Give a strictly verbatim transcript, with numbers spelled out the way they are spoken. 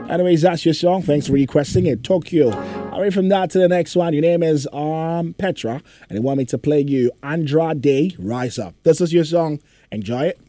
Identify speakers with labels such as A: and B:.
A: Anyways, that's your song. Thanks for requesting it. Tokyo. All right, from that to the next one. Your name is um Petra, and you want me to play you Andrade Rise Up. This is your song. Enjoy it.